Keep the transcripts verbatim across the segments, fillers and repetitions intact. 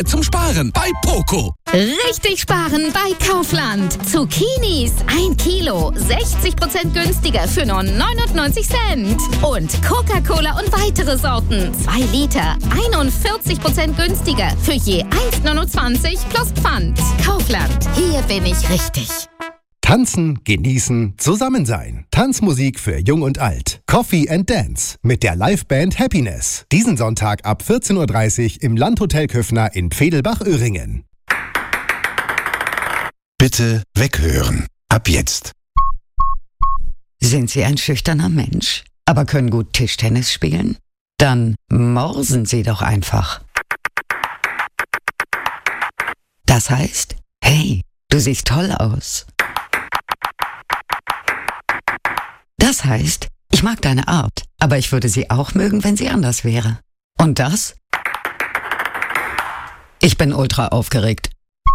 zum Sparen bei Poco. Richtig sparen bei Kaufland. Zucchinis ein Kilo, sechzig Prozent günstiger für nur neunundneunzig Cent. Und Coca-Cola und weitere Sorten, zwei Liter, einundvierzig Prozent günstiger für je eins neunundzwanzig plus Pfand. Kaufland, hier bin ich richtig. Tanzen, genießen, zusammen sein. Tanzmusik für Jung und Alt. Coffee and Dance mit der Liveband Happiness. Diesen Sonntag ab vierzehn Uhr dreißig im Landhotel Köffner in Pfedelbach-Öhringen. Bitte weghören. Ab jetzt. Sind Sie ein schüchterner Mensch, aber können gut Tischtennis spielen? Dann morsen Sie doch einfach. Das heißt, hey, du siehst toll aus. Das heißt, ich mag deine Art, aber ich würde sie auch mögen, wenn sie anders wäre. Und das? Ich bin ultra aufgeregt.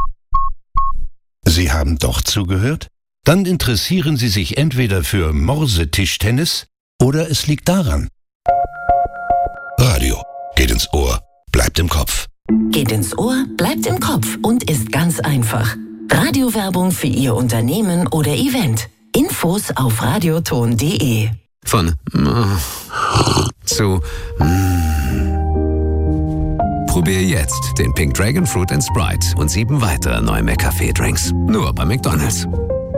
Sie haben doch zugehört? Dann interessieren Sie sich entweder für Morse-Tischtennis oder es liegt daran. Radio geht ins Ohr, bleibt im Kopf. Geht ins Ohr, bleibt im Kopf und ist ganz einfach. Radiowerbung für Ihr Unternehmen oder Event. Infos auf radioton punkt de. Von zu Probier jetzt den Pink Dragon Fruit and Sprite und sieben weitere neue McCafé-Drinks. Nur bei McDonald's.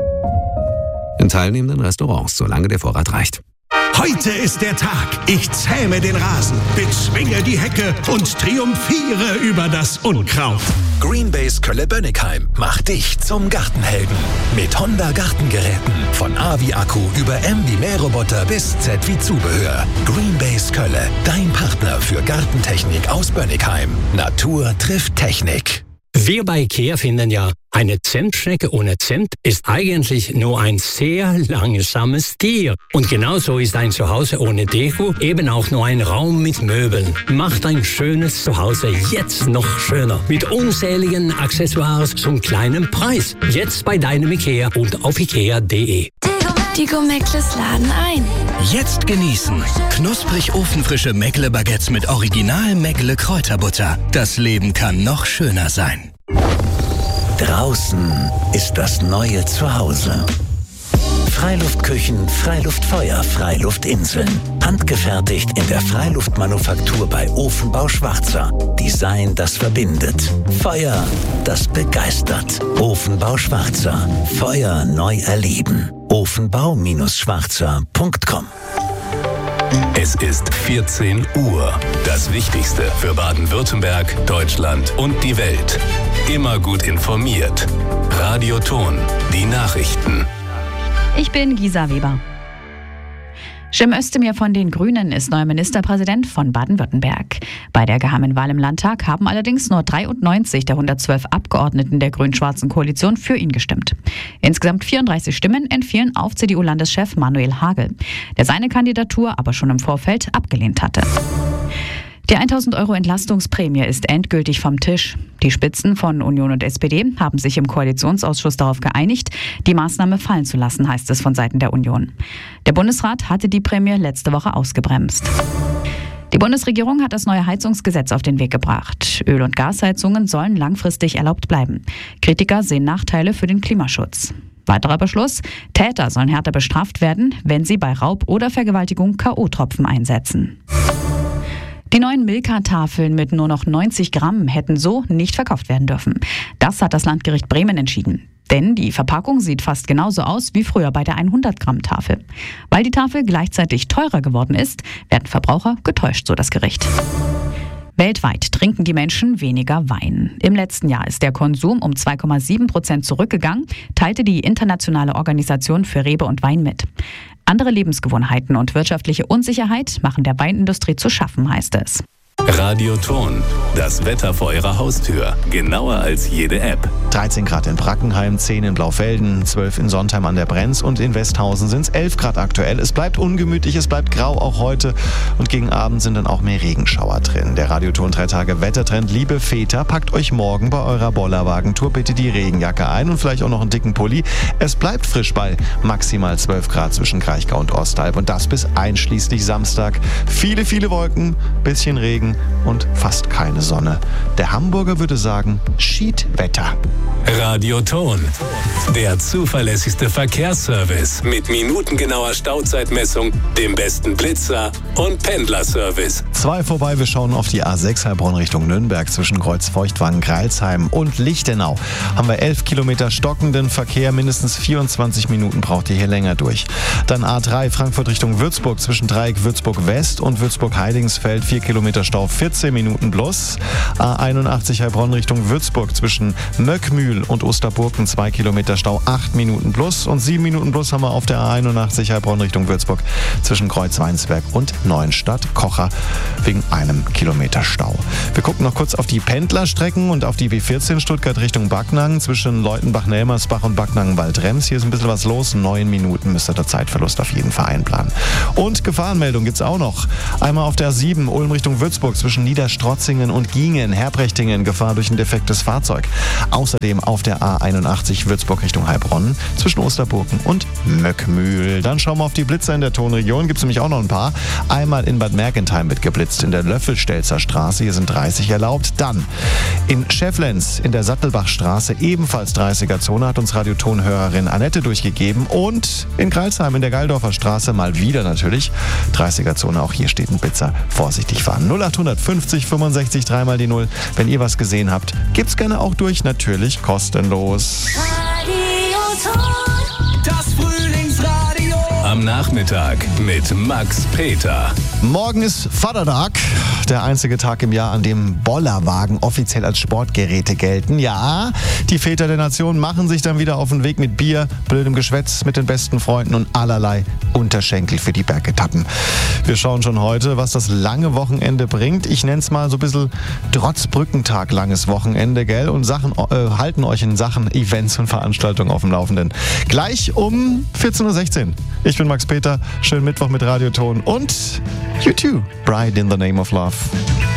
In teilnehmenden Restaurants, solange der Vorrat reicht. Heute ist der Tag. Ich zähme den Rasen, bezwinge die Hecke und triumphiere über das Unkraut. Greenbase Kölle-Bönnigheim macht dich zum Gartenhelden. Mit Honda Gartengeräten. Von A wie Akku über M wie Mähroboter bis Z wie Zubehör. Greenbase Kölle, dein Partner für Gartentechnik aus Bönnigheim. Natur trifft Technik. Wir bei IKEA finden ja, eine Zimtschnecke ohne Zimt ist eigentlich nur ein sehr langsames Tier. Und genauso ist ein Zuhause ohne Deko eben auch nur ein Raum mit Möbeln. Macht ein schönes Zuhause jetzt noch schöner. Mit unzähligen Accessoires zum kleinen Preis. Jetzt bei deinem IKEA und auf ikea punkt de. Die Go-Meckles laden ein. Jetzt genießen. Knusprig ofenfrische Meckle-Baguettes mit original Meckle-Kräuterbutter. Das Leben kann noch schöner sein. Draußen ist das neue Zuhause. Freiluftküchen, Freiluftfeuer, Freiluftinseln. Handgefertigt in der Freiluftmanufaktur bei Ofenbau Schwarzer. Design, das verbindet. Feuer, das begeistert. Ofenbau Schwarzer. Feuer neu erleben. ofenbau Schwarzer punkt com. Es ist vierzehn Uhr. Das Wichtigste für Baden-Württemberg, Deutschland und die Welt. Immer gut informiert. Radioton, die Nachrichten. Ich bin Gisa Weber. Cem Özdemir von den Grünen ist neuer Ministerpräsident von Baden-Württemberg. Bei der geheimen Wahl im Landtag haben allerdings nur dreiundneunzig der hundertzwölf Abgeordneten der grün-schwarzen Koalition für ihn gestimmt. Insgesamt vierunddreißig Stimmen entfielen auf C D U-Landeschef Manuel Hagel, der seine Kandidatur aber schon im Vorfeld abgelehnt hatte. Die tausend Euro Entlastungsprämie ist endgültig vom Tisch. Die Spitzen von Union und S P D haben sich im Koalitionsausschuss darauf geeinigt, die Maßnahme fallen zu lassen, heißt es von Seiten der Union. Der Bundesrat hatte die Prämie letzte Woche ausgebremst. Die Bundesregierung hat das neue Heizungsgesetz auf den Weg gebracht. Öl- und Gasheizungen sollen langfristig erlaubt bleiben. Kritiker sehen Nachteile für den Klimaschutz. Weiterer Beschluss: Täter sollen härter bestraft werden, wenn sie bei Raub oder Vergewaltigung K O-Tropfen einsetzen. Die neuen Milka-Tafeln mit nur noch neunzig Gramm hätten so nicht verkauft werden dürfen. Das hat das Landgericht Bremen entschieden. Denn die Verpackung sieht fast genauso aus wie früher bei der hundert Gramm Tafel. Weil die Tafel gleichzeitig teurer geworden ist, werden Verbraucher getäuscht, so das Gericht. Weltweit trinken die Menschen weniger Wein. Im letzten Jahr ist der Konsum um zwei Komma sieben Prozent zurückgegangen, teilte die Internationale Organisation für Rebe und Wein mit. Andere Lebensgewohnheiten und wirtschaftliche Unsicherheit machen der Weinindustrie zu schaffen, heißt es. Radioton, das Wetter vor Ihrer Haustür. Genauer als jede App. dreizehn Grad in Brackenheim, zehn in Blaufelden, zwölf in Sontheim an der Brenz und in Westhausen sind es elf Grad aktuell. Es bleibt ungemütlich, es bleibt grau auch heute und gegen Abend sind dann auch mehr Regenschauer drin. Der Radioton drei Tage Wettertrend. Liebe Väter, packt euch morgen bei eurer Bollerwagentour bitte die Regenjacke ein und vielleicht auch noch einen dicken Pulli. Es bleibt frisch bei maximal zwölf Grad zwischen Kraichgau und Ostalb und das bis einschließlich Samstag. Viele, viele Wolken, bisschen Regen. und fast keine Sonne. Der Hamburger würde sagen, Schiedwetter. Radioton, der zuverlässigste Verkehrsservice mit minutengenauer Stauzeitmessung, dem besten Blitzer und Pendlerservice. Zwei vorbei, wir schauen auf die A sechs Heilbronn Richtung Nürnberg zwischen Kreuzfeuchtwangen, Greilsheim und Lichtenau. Haben wir elf Kilometer stockenden Verkehr, mindestens vierundzwanzig Minuten braucht ihr hier länger durch. Dann A drei Frankfurt Richtung Würzburg zwischen Dreieck Würzburg West und Würzburg-Heidingsfeld, vier Kilometer Stau, vierzehn Minuten plus. A einundachtzig Heilbronn Richtung Würzburg zwischen Möckmühl und Osterburken, zwei Kilometer Stau, acht Minuten plus. Und sieben Minuten plus haben wir auf der A einundachtzig Heilbronn Richtung Würzburg zwischen Kreuzweinsberg und Neuenstadt-Kocher wegen einem Kilometer Stau. Wir gucken noch kurz auf die Pendlerstrecken und auf die B vierzehn Stuttgart Richtung Backnang zwischen Leutenbach-Nelmersbach und Backnang-Waldrems. Hier ist ein bisschen was los. Neun Minuten müsst ihr der Zeitverlust auf jeden Fall einplanen. Und Gefahrenmeldung gibt's auch noch. Einmal auf der A sieben Ulm Richtung Würzburg zwischen Niederstrotzingen und Giengen, Herbrechtingen, Gefahr durch ein defektes Fahrzeug. Außerdem auf der A einundachtzig Würzburg Richtung Heilbronn zwischen Osterburken und Möckmühl. Dann schauen wir auf die Blitzer in der Tonregion. Gibt es nämlich auch noch ein paar. Einmal in Bad Mergentheim wird geblitzt in der Löffelstelzer Straße. Hier sind dreißig erlaubt. Dann in Schäfflenz in der Sattelbachstraße ebenfalls dreißiger Zone hat uns Radiotonhörerin Annette durchgegeben. Und in Greilsheim in der Geildorfer Straße mal wieder natürlich dreißiger Zone. Auch hier steht ein Blitzer. Vorsichtig fahren. null acht fünfzig fünfundsechzig dreimal die null. Wenn ihr was gesehen habt, gibt's gerne auch durch. Natürlich kostenlos. Das Frühlingsradio. Am Nachmittag mit Max Peter. Morgen ist Vatertag, der einzige Tag im Jahr, an dem Bollerwagen offiziell als Sportgeräte gelten. Ja, die Väter der Nation machen sich dann wieder auf den Weg mit Bier, blödem Geschwätz, mit den besten Freunden und allerlei Unterschenkel für die Bergetappen. Wir schauen schon heute, was das lange Wochenende bringt. Ich nenne es mal so ein bisschen trotz Brückentag langes Wochenende, gell? Und Sachen, äh, halten euch in Sachen Events und Veranstaltungen auf dem Laufenden. Gleich um vierzehn Uhr sechzehn. Ich bin Max Peter. Schönen Mittwoch mit Radioton und U zwei, Bride in the Name of Love.